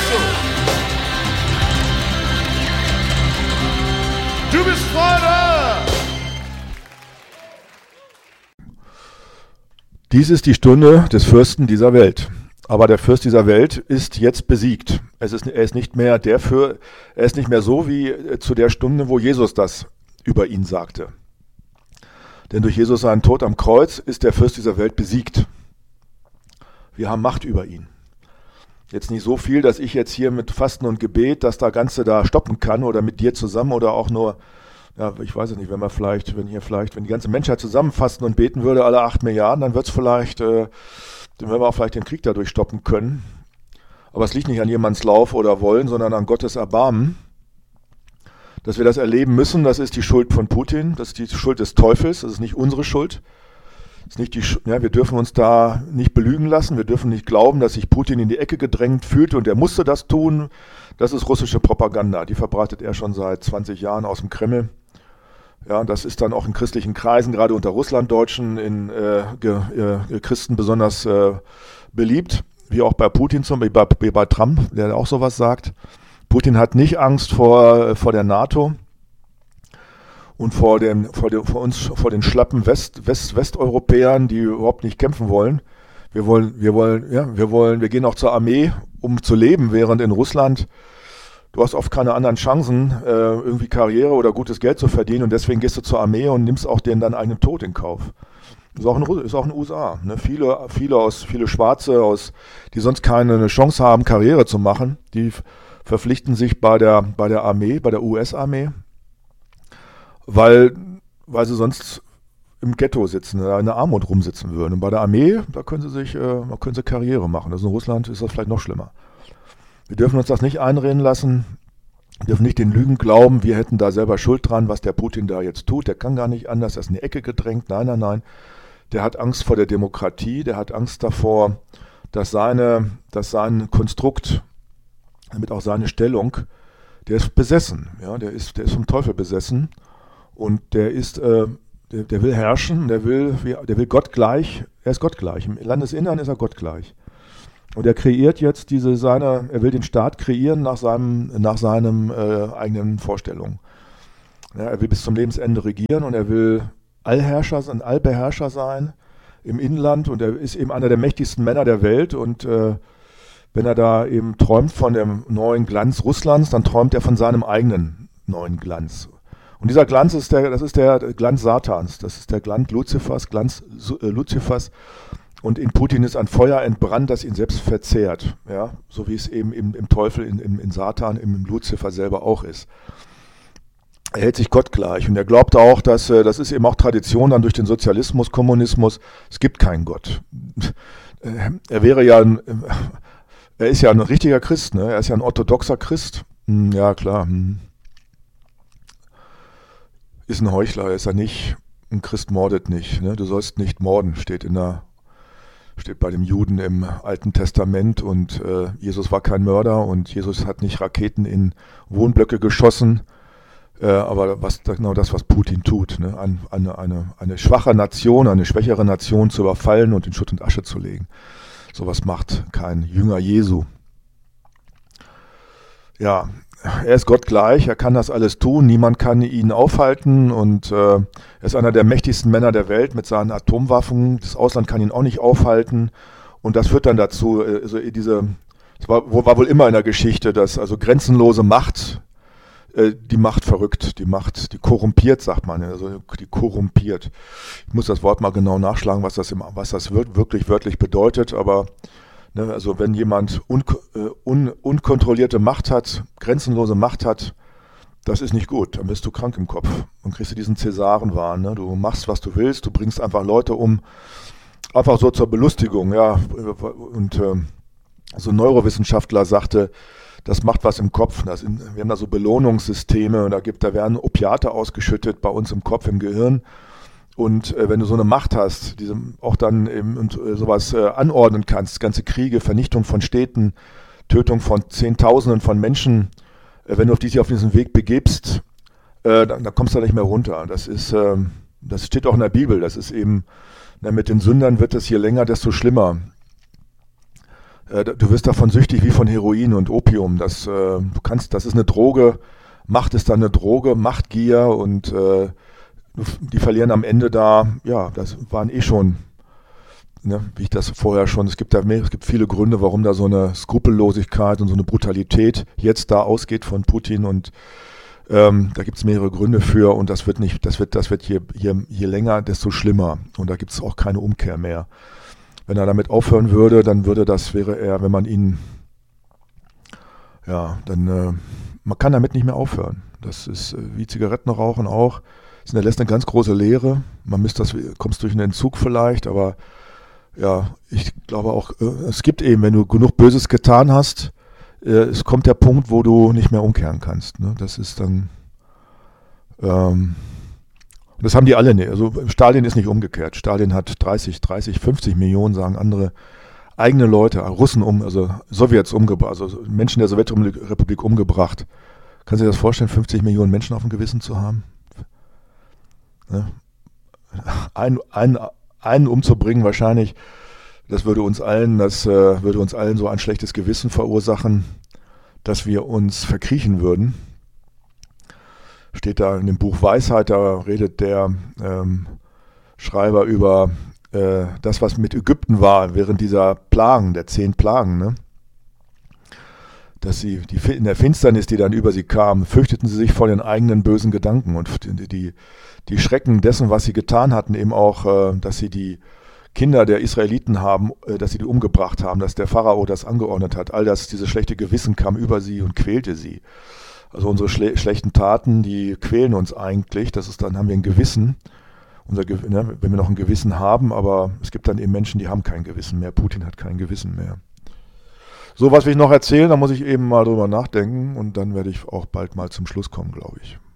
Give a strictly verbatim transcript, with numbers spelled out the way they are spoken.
du. Du bist Vater. Dies ist die Stunde des Fürsten dieser Welt. Aber der Fürst dieser Welt ist jetzt besiegt. Es ist, er ist nicht mehr der für, er ist nicht mehr so wie zu der Stunde, wo Jesus das über ihn sagte. Denn durch Jesus seinen Tod am Kreuz ist der Fürst dieser Welt besiegt. Wir haben Macht über ihn. Jetzt nicht so viel, dass ich jetzt hier mit Fasten und Gebet das da Ganze da stoppen kann oder mit dir zusammen oder auch nur, ja, ich weiß es nicht, wenn wir vielleicht, wenn hier vielleicht, wenn die ganze Menschheit zusammen fasten und beten würde, alle acht Milliarden, dann wird es vielleicht, äh, dann werden wir auch vielleicht den Krieg dadurch stoppen können. Aber es liegt nicht an jemands Lauf oder Wollen, sondern an Gottes Erbarmen. Dass wir das erleben müssen, das ist die Schuld von Putin, das ist die Schuld des Teufels, das ist nicht unsere Schuld. Das ist nicht die, ja, wir dürfen uns da nicht belügen lassen, wir dürfen nicht glauben, dass sich Putin in die Ecke gedrängt fühlte und er musste das tun. Das ist russische Propaganda, die verbreitet er schon seit zwanzig Jahren aus dem Kreml. Ja, das ist dann auch in christlichen Kreisen, gerade unter Russlanddeutschen, in äh, ge, äh, Christen besonders äh, beliebt, wie auch bei Putin, zum Beispiel bei, bei Trump, der auch sowas sagt. Putin hat nicht Angst vor, vor der NATO und vor, dem, vor, dem, vor uns, vor den schlappen West, West, Westeuropäern, die überhaupt nicht kämpfen wollen. Wir wollen, wir wollen, ja, wir wollen, wir gehen auch zur Armee, um zu leben, während in Russland du hast oft keine anderen Chancen, äh, irgendwie Karriere oder gutes Geld zu verdienen und deswegen gehst du zur Armee und nimmst auch den deinen eigenen Tod in Kauf. Ist auch in, ist auch in den U S A. Ne? Viele, viele aus, viele Schwarze, aus, die sonst keine Chance haben, Karriere zu machen, die verpflichten sich bei der, bei der Armee, bei der U S-Armee, weil, weil sie sonst im Ghetto sitzen, in der Armut rumsitzen würden. Und bei der Armee, da können sie sich, äh, da können sie Karriere machen. Also in Russland ist das vielleicht noch schlimmer. Wir dürfen uns das nicht einreden lassen, wir dürfen nicht den Lügen glauben, wir hätten da selber Schuld dran, was der Putin da jetzt tut. Der kann gar nicht anders, er ist in die Ecke gedrängt. Nein, nein, nein. Der hat Angst vor der Demokratie, der hat Angst davor, dass, seine, dass sein Konstrukt, damit auch seine Stellung, der ist besessen. Ja, der ist, der ist vom Teufel besessen und der ist, äh, der, der will herrschen, der will, der will Gott gleich, er ist Gott gleich. Im Landesinnern ist er Gott gleich. Und er kreiert jetzt diese seine, er will den Staat kreieren nach seinem, nach seinem äh, eigenen Vorstellungen. Ja, er will bis zum Lebensende regieren und er will Allherrscher, ein Allbeherrscher sein im Inland und er ist eben einer der mächtigsten Männer der Welt und äh, wenn er da eben träumt von dem neuen Glanz Russlands, dann träumt er von seinem eigenen neuen Glanz. Und dieser Glanz ist der, das ist der Glanz Satans, das ist der Glanz Luzifers, Glanz äh, Luzifers. Und in Putin ist ein Feuer entbrannt, das ihn selbst verzehrt, ja, so wie es eben im, im Teufel, in, in, in Satan, im Luzifer selber auch ist. Er hält sich Gott gleich und er glaubt auch, dass, das ist eben auch Tradition dann durch den Sozialismus, Kommunismus, es gibt keinen Gott. Er wäre ja ein, er ist ja ein richtiger Christ, ne? Er ist ja ein orthodoxer Christ. Ja, klar. Ist ein Heuchler, ist er nicht. Ein Christ mordet nicht, ne? Du sollst nicht morden, steht in der steht bei dem Juden im Alten Testament und äh, Jesus war kein Mörder und Jesus hat nicht Raketen in Wohnblöcke geschossen, äh, aber was genau das, was Putin tut, ne? Ein, eine, eine, eine schwache Nation, eine schwächere Nation zu überfallen und in Schutt und Asche zu legen. Sowas macht kein Jünger Jesu. Ja, er ist Gott gleich, er kann das alles tun, niemand kann ihn aufhalten und äh, er ist einer der mächtigsten Männer der Welt mit seinen Atomwaffen, das Ausland kann ihn auch nicht aufhalten und das führt dann dazu, also diese, es war, war wohl immer in der Geschichte, dass also grenzenlose Macht, äh, die Macht verrückt, die Macht, die korrumpiert, sagt man, also die korrumpiert. Ich muss das Wort mal genau nachschlagen, was das, im, was das wirklich wörtlich bedeutet, aber also wenn jemand un, un, unkontrollierte Macht hat, grenzenlose Macht hat, das ist nicht gut, dann bist du krank im Kopf. Dann kriegst du diesen Cäsarenwahn. Ne? Du machst, was du willst, du bringst einfach Leute um, einfach so zur Belustigung. Ja. Und äh, so ein Neurowissenschaftler sagte, das macht was im Kopf. Das sind, wir haben da so Belohnungssysteme, da, gibt, da werden Opiate ausgeschüttet bei uns im Kopf, im Gehirn. Und äh, wenn du so eine Macht hast, die auch dann eben und, äh, sowas äh, anordnen kannst, ganze Kriege, Vernichtung von Städten, Tötung von Zehntausenden von Menschen, äh, wenn du auf dich auf diesen Weg begibst, äh, dann, dann kommst du da nicht mehr runter. Das ist, äh, das steht auch in der Bibel. Das ist eben, na, mit den Sündern wird es je länger, desto schlimmer. äh, du wirst davon süchtig wie von Heroin und Opium. Das, äh, du kannst, das ist eine Droge, Macht ist dann eine Droge, Machtgier und äh, die verlieren am Ende da, ja, das waren eh schon, ne, wie ich das vorher schon, es gibt da mehr, es gibt viele Gründe, warum da so eine Skrupellosigkeit und so eine Brutalität jetzt da ausgeht von Putin und ähm, da gibt es mehrere Gründe für und das wird nicht, das wird, das wird je, je, je länger, desto schlimmer und da gibt es auch keine Umkehr mehr. Wenn er damit aufhören würde, dann würde das, wäre er, wenn man ihn, ja, dann, äh, man kann damit nicht mehr aufhören. Das ist äh, wie Zigaretten rauchen auch. Das hinterlässt eine ganz große Leere. Man müsste das, kommst durch einen Entzug vielleicht, aber ja, ich glaube auch, äh, es gibt eben, wenn du genug Böses getan hast, äh, es kommt der Punkt, wo du nicht mehr umkehren kannst. Ne? Das ist dann, ähm, das haben die alle nicht. Also Stalin ist nicht umgekehrt. Stalin hat dreißig, dreißig, fünfzig Millionen, sagen andere, eigene Leute, Russen um, also Sowjets umgebracht, also Menschen der Sowjetrepublik umgebracht. Kannst du dir das vorstellen, fünfzig Millionen Menschen auf dem Gewissen zu haben? Ne? Ein, ein, einen umzubringen wahrscheinlich, das würde uns allen, das äh, würde uns allen so ein schlechtes Gewissen verursachen, dass wir uns verkriechen würden. Steht da in dem Buch Weisheit, da redet der ähm, Schreiber über äh, das, was mit Ägypten war während dieser Plagen, der zehn Plagen, ne? Dass sie die, in der Finsternis, die dann über sie kam, fürchteten sie sich vor den eigenen bösen Gedanken und die, die, die Schrecken dessen, was sie getan hatten, eben auch, äh, dass sie die Kinder der Israeliten haben, äh, dass sie die umgebracht haben, dass der Pharao das angeordnet hat. All das, dieses schlechte Gewissen kam über sie und quälte sie. Also unsere schle- schlechten Taten, die quälen uns eigentlich. Das ist dann, haben wir ein Gewissen. Unser, Ge- ne, wenn wir noch ein Gewissen haben, aber es gibt dann eben Menschen, die haben kein Gewissen mehr. Putin hat kein Gewissen mehr. So, was will ich noch erzählen? Da muss ich eben mal drüber nachdenken und dann werde ich auch bald mal zum Schluss kommen, glaube ich.